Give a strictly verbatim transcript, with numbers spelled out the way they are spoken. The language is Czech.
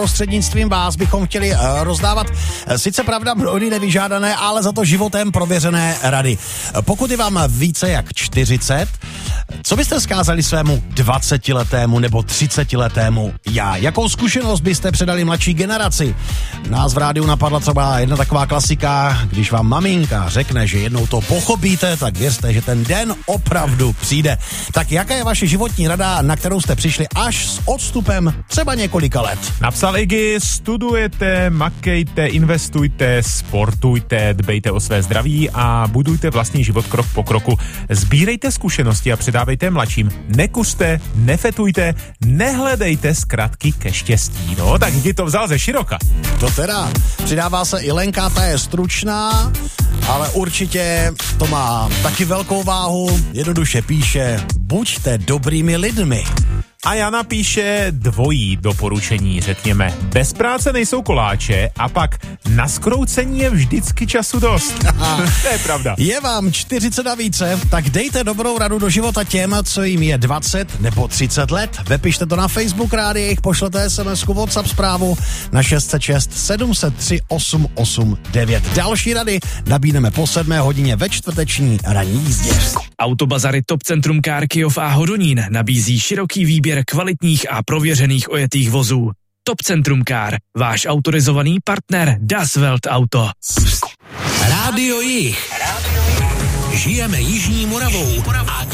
Prostřednictvím vás bychom chtěli rozdávat sice pravda mnohdy nevyžádané, ale za to životem prověřené rady. Pokud je vám více jak čtyřicet, co byste vzkázali svému dvacetiletému nebo třicetiletému já? Jakou zkušenost byste předali mladší generaci? Nás v rádiu napadla třeba jedna taková klasika, když vám maminka řekne, že jednou to pochopíte, tak věřte, že ten den opravdu přijde. Tak jaká je vaše životní rada, na kterou jste přišli až s odstupem třeba několika let? Napsal Iggy, studujete, makejte, investujte, sportujte, dbejte o své zdraví a budujte vlastní život krok po kroku. Sbírejte zkušenosti a předávejte mladším. Nekuřte, nefetujte, nehledejte zkratky ke štěstí. No, tak Iggy to vzal ze široka. To teda, přidává se i Lenka, ta je stručná, ale určitě to má taky velkou váhu, jednoduše píše, buďte dobrými lidmi. A Jana píše dvojí doporučení, řekněme. Bez práce nejsou koláče a pak na zkroucení je vždycky času dost. To je pravda. Je vám čtyřicet a více, tak dejte dobrou radu do života těm, co jim je dvacet nebo třicet let. Vepište to na Facebook rádi, pošlete SMSku, WhatsApp zprávu na šest set šest sedm set tři osm osm devět. Další rady nabídneme po sedmé hodině ve čtvrteční ranní jízdě. Autobazary Top Centrum Car Kyjov a Hodonín nabízí široký výběr kvalitních a prověřených ojetých vozů. Top Centrum Car, váš autorizovaný partner Das Welt Auto. Rádio Jich. Žijeme Jižní Moravou. A